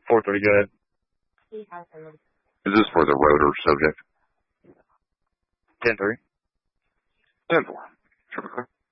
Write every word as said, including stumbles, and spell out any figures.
four three, go ahead. Is this for the rotor subject? ten three. ten four. Sure.